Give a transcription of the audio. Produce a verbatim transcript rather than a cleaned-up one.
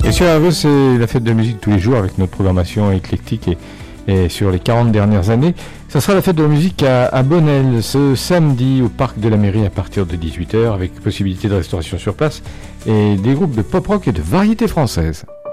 Et sur R V E, c'est la fête de la musique tous les jours avec notre programmation éclectique et, et sur les quarante dernières années. Ça sera la fête de la musique à, à Bonnel ce samedi au parc de la mairie à partir de dix-huit heures avec possibilité de restauration sur place et des groupes de pop rock et de variété française.